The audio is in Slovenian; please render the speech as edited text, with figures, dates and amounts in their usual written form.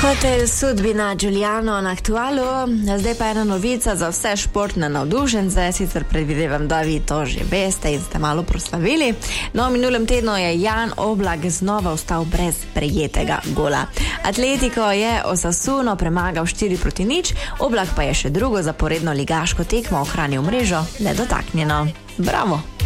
Hotel sudbina Giuliano na aktualu. Zdaj pa ena novica za vse športne navdušence, sicer predvidevam, da vi to že veste in ste malo proslavili. No, minulem tednu je Jan Oblak znova ostal brez prejetega gola. Atletico je Osasuno premagal 4-0, Oblak pa je še drugo zaporedno ligaško tekmo ohranil mrežo nedotaknjeno. Bravo!